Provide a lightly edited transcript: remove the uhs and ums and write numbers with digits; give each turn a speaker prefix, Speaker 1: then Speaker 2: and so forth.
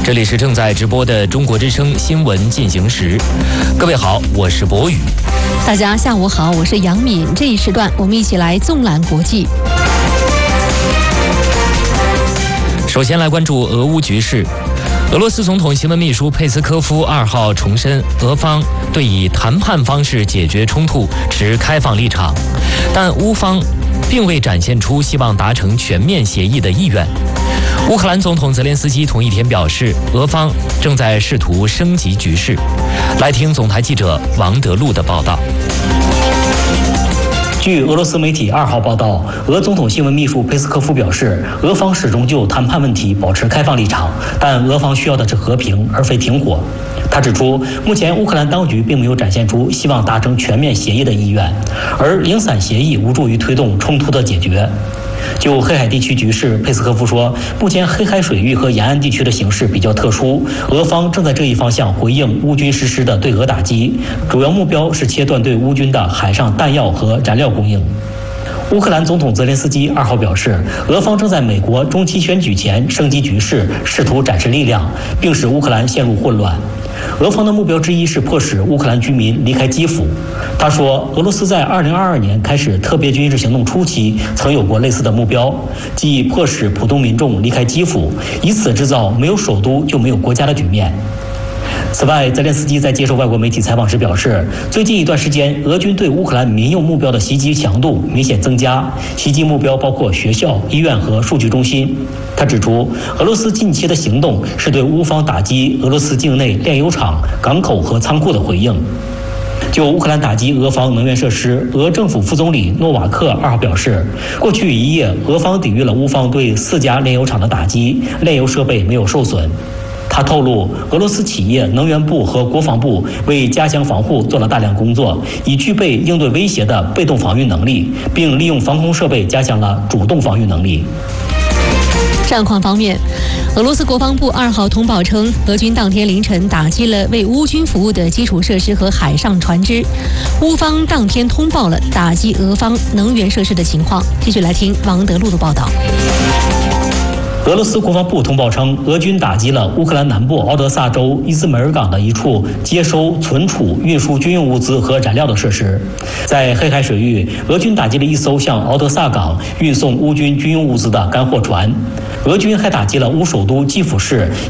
Speaker 1: 这里是正在直播的中国之声新闻进行时。各位好，我是博宇。
Speaker 2: 大家下午好，我是杨敏。这一时段我们一起来纵览国际。
Speaker 1: 首先来关注俄乌局势。俄罗斯总统新闻秘书佩斯科夫2号重申，俄方对以谈判方式解决冲突持开放立场，但乌方并未展现出希望达成全面协议的意愿。乌克兰总统泽连斯基同一天表示，俄方正在试图升级局势。来听总台记者王德禄的报道。
Speaker 3: 据俄罗斯媒体2号报道，俄总统新闻秘书佩斯科夫表示，俄方始终就谈判问题保持开放立场，但俄方需要的是和平，而非停火。他指出，目前乌克兰当局并没有展现出希望达成全面协议的意愿，而零散协议无助于推动冲突的解决。就黑海地区局势，佩斯科夫说，目前黑海水域和沿岸地区的形势比较特殊，俄方正在这一方向回应乌军实施的对俄打击，主要目标是切断对乌军的海上弹药和燃料供应。乌克兰总统泽连斯基2号表示，俄方正在美国中期选举前升级局势，试图展示力量，并使乌克兰陷入混乱。俄方的目标之一是迫使乌克兰居民离开基辅。他说，俄罗斯在2022年开始特别军事行动初期曾有过类似的目标，即迫使普通民众离开基辅，以此制造没有首都就没有国家的局面。此外，泽连斯基在接受外国媒体采访时表示，最近一段时间，俄军对乌克兰民用目标的袭击强度明显增加，袭击目标包括学校、医院和数据中心。他指出，俄罗斯近期的行动是对乌方打击俄罗斯境内炼油厂、港口和仓库的回应。就乌克兰打击俄方能源设施，俄政府副总理诺瓦克2号表示，过去1夜，俄方抵御了乌方对4家炼油厂的打击，炼油设备没有受损。他透露，俄罗斯企业能源部和国防部为加强防护做了大量工作，以具备应对威胁的被动防御能力，并利用防空设备加强了主动防御能力。
Speaker 2: 战况方面，俄罗斯国防部2号通报称，俄军当天凌晨打击了为乌军服务的基础设施和海上船只。乌方当天通报了打击俄方能源设施的情况。继续来听王德禄的报道。
Speaker 3: 俄罗斯国防部通报称，俄军打击了乌克兰南部敖德萨州伊兹梅尔港的一处接收、存储、运输军用物资和燃料的设施。在黑海水域，俄军打击了一艘向敖德萨港运送乌军军用物资的干货船。俄军还打击了乌首都基辅市